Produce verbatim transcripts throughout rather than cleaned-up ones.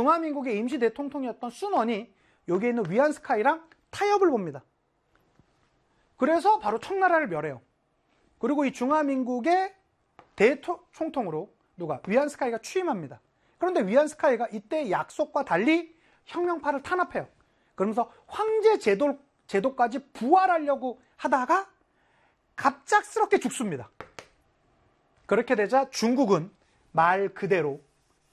중화민국의 임시 대통령이었던 순원이 여기에 있는 위안스카이랑 타협을 봅니다. 그래서 바로 청나라를 멸해요. 그리고 이 중화민국의 대총통으로 누가? 위안스카이가 취임합니다. 그런데 위안스카이가 이때 약속과 달리 혁명파를 탄압해요. 그러면서 황제 제도, 제도까지 부활하려고 하다가 갑작스럽게 죽습니다. 그렇게 되자 중국은 말 그대로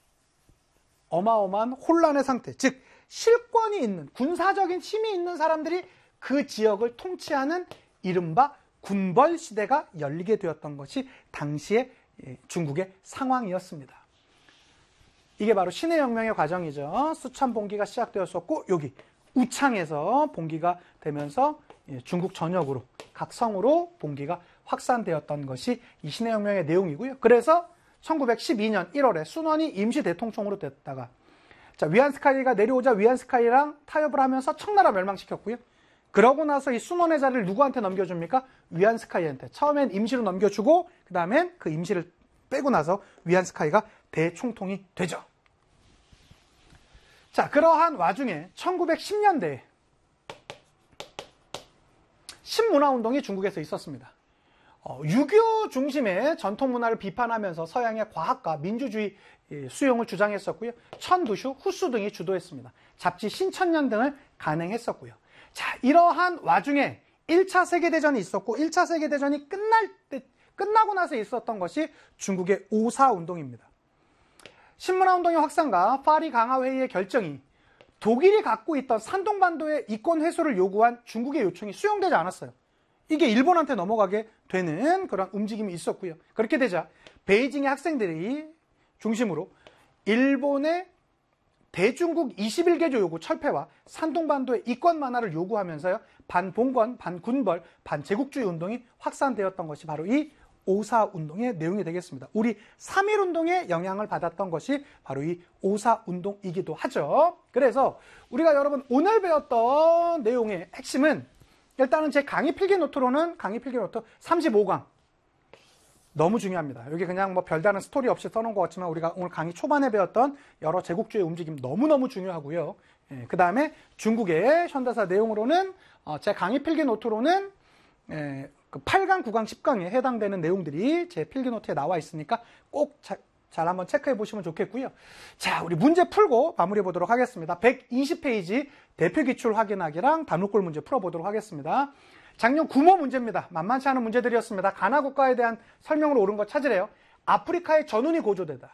어마어마한 혼란의 상태, 즉 실권이 있는, 군사적인 힘이 있는 사람들이 그 지역을 통치하는 이른바 군벌 시대가 열리게 되었던 것이 당시의 중국의 상황이었습니다. 이게 바로 신의 혁명의 과정이죠. 수천 봉기가 시작되었었고 여기 우창에서 봉기가 되면서 중국 전역으로 각 성으로 봉기가 확산되었던 것이 이 신의 혁명의 내용이고요. 그래서 천구백십이 년 일월에 순원이 임시 대통령으로 됐다가 자, 위안스카이가 내려오자 위안스카이랑 타협을 하면서 청나라 멸망시켰고요. 그러고 나서 이 순원의 자리를 누구한테 넘겨줍니까? 위안스카이한테. 처음엔 임시로 넘겨주고 그 다음엔 그 임시를 빼고 나서 위안스카이가 대총통이 되죠. 자, 그러한 와중에 천구백십 년대에 신문화운동이 중국에서 있었습니다. 어, 유교 중심의 전통문화를 비판하면서 서양의 과학과 민주주의 수용을 주장했었고요. 천두슈, 후수 등이 주도했습니다. 잡지 신천년 등을 간행했었고요. 자, 이러한 와중에 일 차 세계대전이 있었고 일 차 세계대전이 끝날 때, 끝나고 나서 있었던 것이 중국의 오사운동입니다. 신문화운동의 확산과 파리 강화회의의 결정이 독일이 갖고 있던 산동반도의 이권 회수를 요구한 중국의 요청이 수용되지 않았어요. 이게 일본한테 넘어가게 되는 그런 움직임이 있었고요. 그렇게 되자 베이징의 학생들이 중심으로 일본의 대중국 이십일 개조 요구 철폐와 산동반도의 이권 완화를 요구하면서요. 반봉건, 반군벌, 반제국주의 운동이 확산되었던 것이 바로 이 오사운동의 내용이 되겠습니다. 우리 삼일 운동의 영향을 받았던 것이 바로 이 오사운동이기도 하죠. 그래서 우리가 여러분 오늘 배웠던 내용의 핵심은 일단은 제 강의 필기 노트로는 강의 필기 노트 삼십오 강 너무 중요합니다. 여기 그냥 뭐 별다른 스토리 없이 써놓은 것 같지만 우리가 오늘 강의 초반에 배웠던 여러 제국주의 움직임 너무너무 중요하고요. 예, 그 다음에 중국의 현대사 내용으로는 어, 제 강의 필기 노트로는 예, 그 팔 강, 구 강, 십 강에 해당되는 내용들이 제 필기 노트에 나와 있으니까 꼭 잘 한번 체크해 보시면 좋겠고요. 자, 우리 문제 풀고 마무리해 보도록 하겠습니다. 백이십 페이지 대표 기출 확인하기랑 단울골 문제 풀어보도록 하겠습니다. 작년 구모 문제입니다. 만만치 않은 문제들이었습니다. 가나 국가에 대한 설명으로 옳은 거 찾으래요. 아프리카의 전운이 고조되다.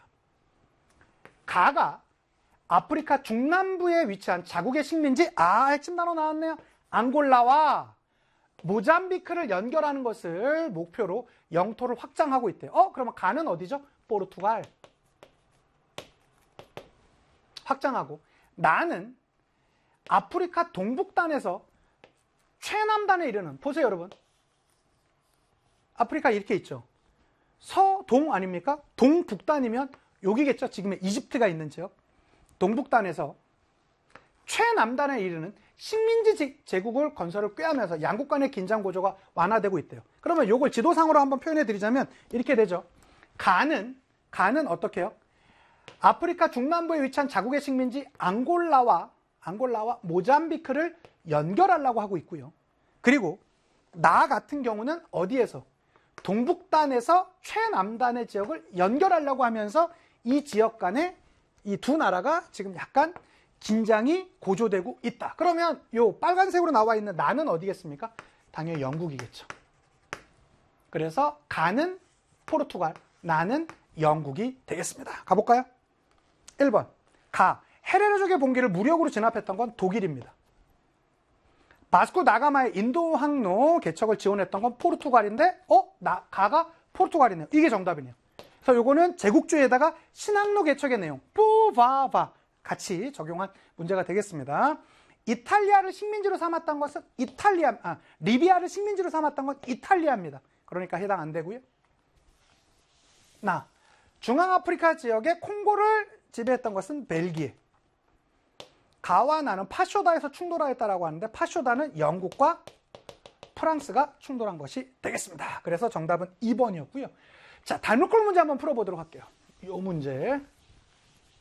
가가 아프리카 중남부에 위치한 자국의 식민지, 아, 핵심 단어 나왔네요. 앙골라와 모잠비크를 연결하는 것을 목표로 영토를 확장하고 있대요. 어, 그러면 가는 어디죠? 포르투갈. 확장하고 나는 아프리카 동북단에서 최남단에 이르는, 보세요 여러분. 아프리카 이렇게 있죠. 서동 아닙니까? 동북단이면 여기겠죠. 지금의 이집트가 있는 지역. 동북단에서 최남단에 이르는 식민지 제국을 건설을 꾀하면서 양국 간의 긴장 고조가 완화되고 있대요. 그러면 이걸 지도상으로 한번 표현해 드리자면 이렇게 되죠. 가는, 가는 어떻게 해요? 아프리카 중남부에 위치한 자국의 식민지 앙골라와, 앙골라와 모잠비크를 연결하려고 하고 있고요. 그리고 나 같은 경우는 어디에서? 동북단에서 최남단의 지역을 연결하려고 하면서 이 지역 간에 이 두 나라가 지금 약간 긴장이 고조되고 있다. 그러면 요 빨간색으로 나와 있는 나는 어디겠습니까? 당연히 영국이겠죠. 그래서 가는 포르투갈, 나는 영국이 되겠습니다. 가볼까요? 일 번 가, 헤레르족의 봉기를 무력으로 진압했던 건 독일입니다. 바스코 다가마의 인도 항로 개척을 지원했던 건 포르투갈인데 어? 나, 가가 포르투갈이네요. 이게 정답이네요. 그래서 요거는 제국주의에다가 신항로 개척의 내용 뿌바바 같이 적용한 문제가 되겠습니다. 이탈리아를 식민지로 삼았던 것은 이탈리아, 아, 리비아를 식민지로 삼았던 건 이탈리아입니다. 그러니까 해당 안 되고요. 나, 중앙아프리카 지역의 콩고를 지배했던 것은 벨기에. 가와 나는 파쇼다에서 충돌하였다라고 하는데 파쇼다는 영국과 프랑스가 충돌한 것이 되겠습니다. 그래서 정답은 이 번이었고요. 자, 단물골 문제 한번 풀어보도록 할게요. 이 문제.